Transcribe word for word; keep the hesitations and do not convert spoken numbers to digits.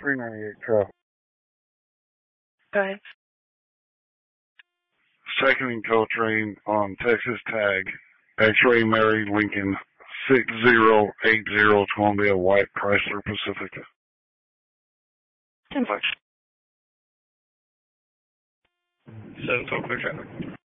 three ninety-eight traffic. Go ahead. Second and Coltrane on Texas Tag, X-Ray Mary Lincoln, six zero eight zero Columbia White Chrysler Pacifica. ten four. seven twelve clear traffic.